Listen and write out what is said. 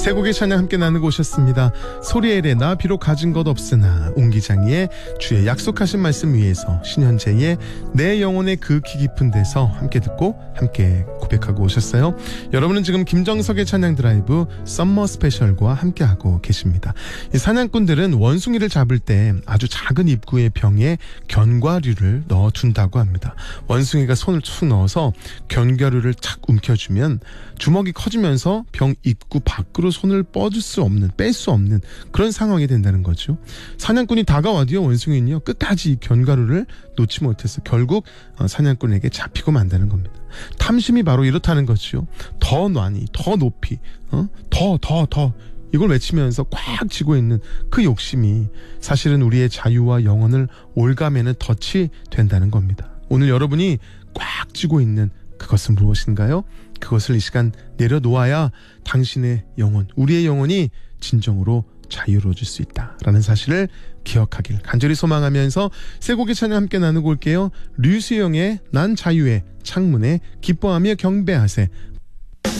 세 곡의 찬양 함께 나누고 오셨습니다. 소리엘의 나 비록 가진 것 없으나, 옹기장이의 주의 약속하신 말씀 위에서, 신현재의 내 영혼의 그 키 깊은 데서 함께 듣고 함께 고백하고 오셨어요. 여러분은 지금 김정석의 찬양 드라이브 썸머 스페셜과 함께하고 계십니다. 이 사냥꾼들은 원숭이를 잡을 때 아주 작은 입구의 병에 견과류를 넣어둔다고 합니다. 원숭이가 손을 툭 넣어서 견과류를 착 움켜주면 주먹이 커지면서 병 입구 밖으로 손을 뺄 수 없는 그런 상황이 된다는 거죠. 사냥꾼이 다가와도요, 원숭이는요 끝까지 견과류를 놓지 못해서 결국 사냥꾼에게 잡히고 만다는 겁니다. 탐심이 바로 이렇다는 거죠. 더 많이, 더 높이, 더 이걸 외치면서 꽉 쥐고 있는 그 욕심이 사실은 우리의 자유와 영혼을 올가매는 덫이 된다는 겁니다. 오늘 여러분이 꽉 쥐고 있는 그것은 무엇인가요? 그것을 이 시간 내려놓아야 당신의 영혼, 우리의 영혼이 진정으로 자유로워질 수 있다라는 사실을 기억하길 간절히 소망하면서 세 곡의 찬양 함께 나누고 올게요. 류수영의 난 자유의 창문에 기뻐하며 경배하세,